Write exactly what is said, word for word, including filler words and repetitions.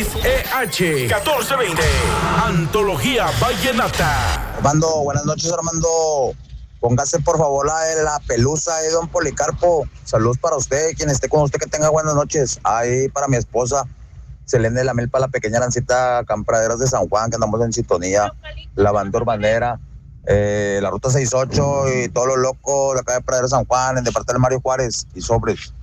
E H catorce veinte. Antología Vallenata. Armando, buenas noches, Armando. Póngase por favor la de la pelusa ahí, don Policarpo. Saludos para usted, quien esté con usted, que tenga buenas noches. Ahí para mi esposa, Selene de la Milpa, la pequeña Arancita, Campraderas de San Juan, que andamos en sintonía, lavando Urbanera, eh, la ruta sesenta y ocho y todos los locos de acá de Pradera San Juan, en el departamento de Mario Juárez y sobres.